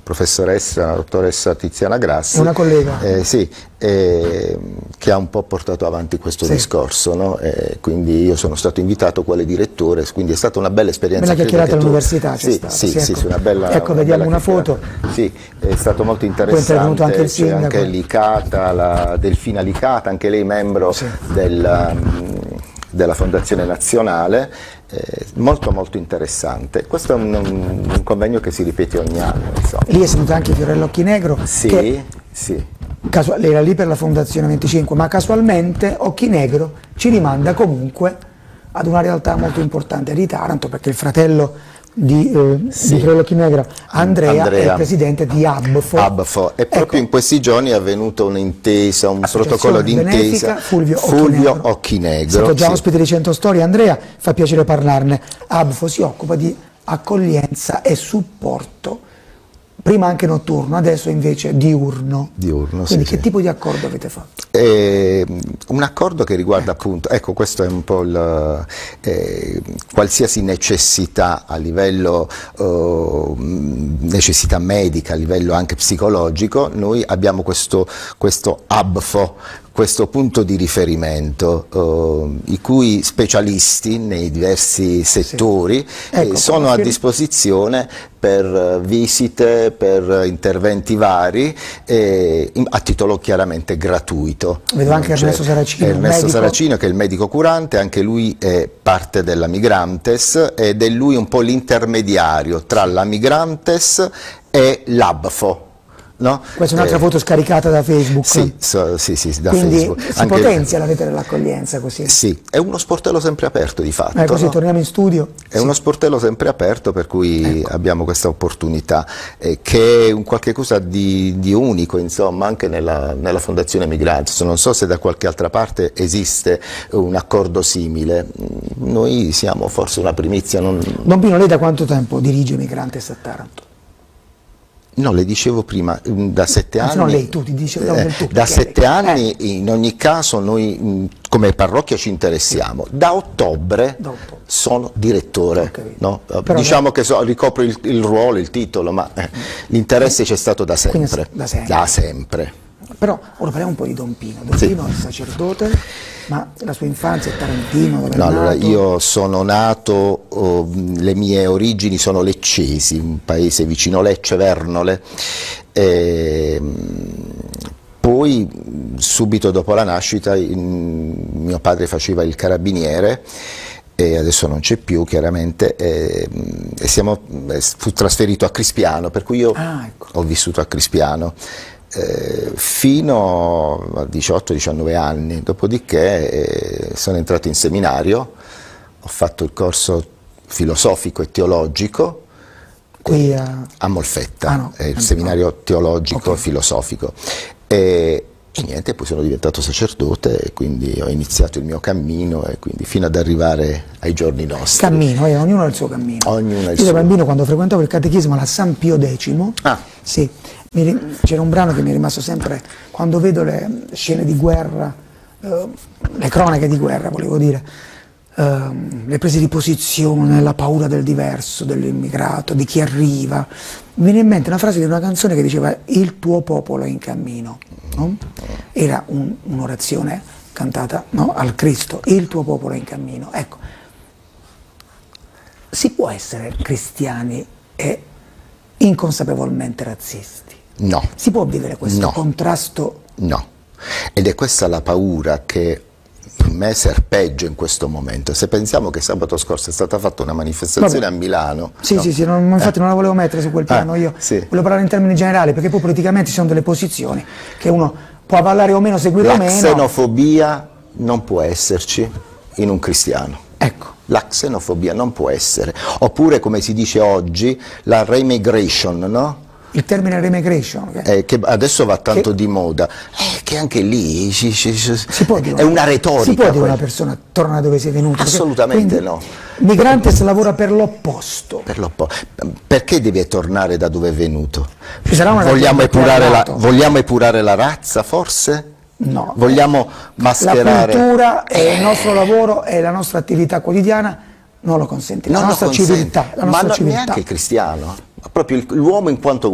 professoressa, la dottoressa Tiziana Grassi. È una collega. Sì, che ha un po' portato avanti questo discorso, no? Quindi io sono stato invitato quale direttore, quindi è stata una bella esperienza. Bella chiacchierata all'università c'è stata. Sì, Ecco. una bella. Ecco, vediamo una foto. Sì, è stato molto interessante. Poi è intervenuto anche il c'è sindaco. anche Licata, la Delfina Licata, anche lei membro della Fondazione Nazionale, molto molto interessante. Questo è un convegno che si ripete ogni anno. Insomma. Lì è seduto anche Fiorello Ochinegro. Sì. Lei era lì per la Fondazione 25, ma casualmente Ochinegro ci rimanda comunque ad una realtà molto importante di Taranto, perché il fratello di Fiorello Ochinegro, Andrea, è il presidente di ABFO. E proprio in questi giorni è avvenuta un'intesa, un protocollo di intesa. Fulvio Ochinegro. È stato già ospite di 100 Storie. Andrea, fa piacere parlarne. ABFO si occupa di accoglienza e supporto, prima anche notturno, adesso invece diurno. Quindi che tipo di accordo avete fatto? Un accordo che riguarda appunto, ecco, questo è un po' qualsiasi necessità a livello necessità medica, a livello anche psicologico. Noi abbiamo questo ABFO, questo punto di riferimento, i cui specialisti nei diversi settori sono a disposizione per visite, per interventi vari, a titolo chiaramente gratuito. Vedo anche Ernesto Saracino. Ernesto Saracino, che è il medico curante, anche lui è parte della Migrantes ed è lui un po' l'intermediario tra la Migrantes e l'ABFO. No? Questa è un'altra foto scaricata da Facebook. Sì, da Quindi Facebook. Si potenzia la rete dell'accoglienza così. Sì, è uno sportello sempre aperto di fatto. Così no? torniamo in studio. È uno sportello sempre aperto, per cui abbiamo questa opportunità, che è un qualche cosa di unico, insomma, anche nella Fondazione Migrantes. Non so se da qualche altra parte esiste un accordo simile. Noi siamo forse una primizia. Don Pino, lei da quanto tempo dirige Migrantes a Taranto? No, le dicevo prima, da 7 anni. No, lei, tu ti dicevi da 7 anni, in ogni caso, noi come parrocchia ci interessiamo. Da ottobre sono direttore. No? Diciamo che ricopro il ruolo, il titolo, ma l'interesse c'è stato da sempre. Da sempre. Però ora parliamo un po' di Don Pino. Don Pino è sacerdote, ma la sua infanzia è tarantino? Dove è nato? Allora, io sono nato, le mie origini sono leccesi, un paese vicino Lecce, Vernole. Poi, subito dopo la nascita, mio padre faceva il carabiniere, e adesso non c'è più chiaramente, fu trasferito a Crispiano, per cui io ho vissuto a Crispiano fino a 18-19 anni, dopodiché sono entrato in seminario, ho fatto il corso filosofico e teologico qui a Molfetta, il seminario teologico filosofico, e niente, poi sono diventato sacerdote e quindi ho iniziato il mio cammino, e quindi fino ad arrivare ai giorni nostri. Cammino, ognuno ha il suo cammino. Io da bambino, quando frequentavo il catechismo alla San Pio X, c'era un brano che mi è rimasto sempre, quando vedo le scene di guerra, le cronache di guerra volevo dire, le prese di posizione, la paura del diverso, dell'immigrato, di chi arriva, mi viene in mente una frase di una canzone che diceva "il tuo popolo è in cammino", no? Era un'orazione cantata, no? Al Cristo, "il tuo popolo è in cammino". Ecco, si può essere cristiani e inconsapevolmente razzisti? No. Si può vivere questo contrasto? No, ed è questa la paura che in me serpeggia in questo momento. Se pensiamo che sabato scorso è stata fatta una manifestazione a Milano. Infatti non la volevo mettere su quel piano, io volevo parlare in termini generali, perché poi politicamente ci sono delle posizioni che uno può avallare o meno, seguire o meno. La xenofobia non può esserci in un cristiano. Ecco. La xenofobia non può essere. Oppure, come si dice oggi, la remigration, no? Il termine remigration, che adesso va tanto di moda, che anche lì è una retorica. Si può dire una persona torna dove sei venuto? Assolutamente no. Migrantes lavora per l'opposto. Perché deve tornare da dove è venuto? Vogliamo epurare la razza, forse? No. Vogliamo mascherare? La cultura e il nostro lavoro e la nostra attività quotidiana non lo consentono. La nostra civiltà. Ma neanche il cristiano, proprio l'uomo in quanto